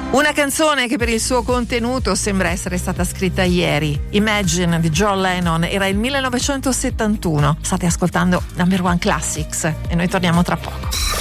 Una canzone che per il suo contenuto sembra essere stata scritta ieri. Imagine di John Lennon, era il 1971. State ascoltando Number One Classics e noi torniamo tra poco.